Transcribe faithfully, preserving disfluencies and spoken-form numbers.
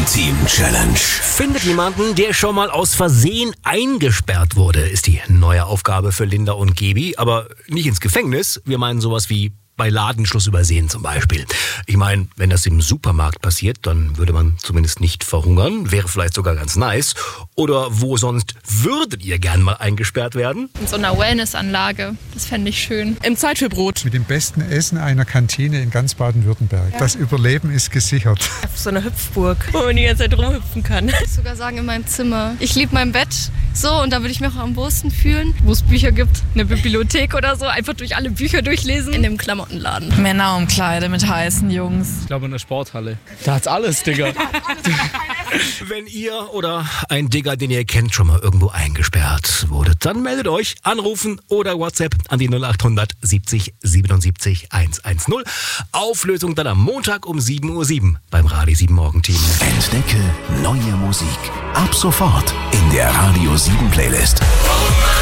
Morgenteam-Challenge. Findet jemanden, der schon mal aus Versehen eingesperrt wurde, ist die neue Aufgabe für Linda und Gebi. Aber nicht ins Gefängnis. Wir meinen sowas wie bei Ladenschluss übersehen zum Beispiel. Ich meine, wenn das im Supermarkt passiert, dann würde man zumindest nicht verhungern. Wäre vielleicht sogar ganz nice. Oder wo sonst würdet ihr gern mal eingesperrt werden? In so einer Wellnessanlage. Das fände ich schön. Im Zeitschulbrot. Mit dem besten Essen einer Kantine in ganz Baden-Württemberg. Ja. Das Überleben ist gesichert. Auf so einer Hüpfburg, wo man die ganze Zeit rumhüpfen kann. Ich würde sogar sagen, in meinem Zimmer. Ich liebe mein Bett so und da würde ich mich auch am wohlsten fühlen. Wo es Bücher gibt, eine Bibliothek oder so, einfach durch alle Bücher durchlesen. In dem Klamottenladen. Männerumkleide mit heißen Jungs. Ich glaube in der Sporthalle. Da hat's alles, Digga. Wenn ihr oder ein Digger, den ihr kennt, schon mal irgendwo eingesperrt wurdet, dann meldet euch, anrufen oder WhatsApp an die null acht hundert siebzig siebenundsiebzig hundertzehn. Auflösung dann am Montag um sieben Uhr sieben beim Radio sieben Morgenteam. Entdecke neue Musik. Ab sofort in der Radio sieben Playlist.